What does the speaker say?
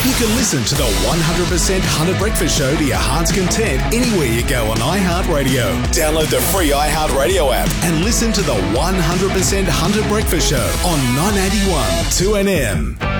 You can listen to the 100% Hunter Breakfast Show to your heart's content anywhere you go on iHeartRadio. Download the free iHeartRadio app and listen to the 100% Hunter Breakfast Show on 981 2NM.